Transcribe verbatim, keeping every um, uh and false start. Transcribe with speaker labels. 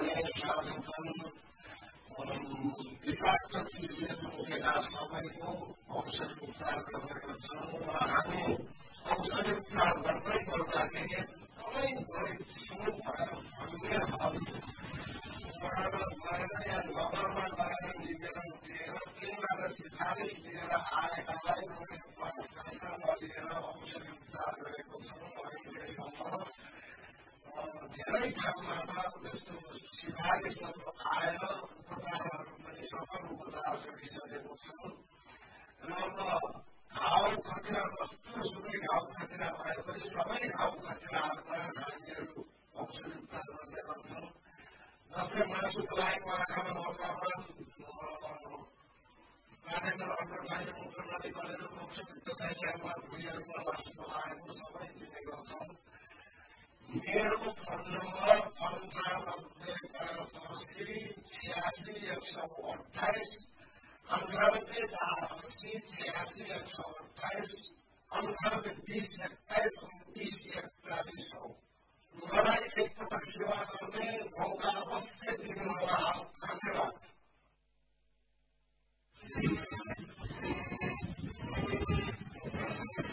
Speaker 1: साधन विषाक्त चिजहरू बोकेका सबैको औषधि उपचार गरेका छौँ र हामी औषधि उपचार गर्दै गर्दाखेरि एकदमै गरिब छौँ भनेर भन्ने हलबाट गएर या नगरमा गएर निवेदन दिएर त्यहीँबाट सिफारिस लिएर आएकालाई पैसा नलिएर औषधि उपचार गरेको छौँ। अहिलेसम्म धेरै ठाउँबाट त्यस्तो सिफारिसहरू आएर उपचारहरू पनि सफल उपचार गरिसकेको छौँ र अब घाउ खटिरा जस्तो सुकै घाउ खटिरा भए पनि सबै घाउ खटिराहरूलाई हामीहरू औषधि उपचार गर्ने गर्छौँ। जस्तै मासुको लागि आँखामा नर्कमान पानीको अन्डरलाइन मुटुनली गरेर औषधि तथाइमा भुइँहरूमा मासुको लागेको सबै दिने गर्छौँ। मेरो फोन नम्बर पन्चानब्बे पचासी छ्यासी एक सौ अठाइस अन्ठानब्बे चार अस्सी छ्यासी एक सौ अठाइस अन्ठानब्बे बिस एक्काइस उन्तिस एकचालिस हो। मलाई एकपटक सेवा गर्ने मौका अवश्य दिनु होला। धन्यवाद।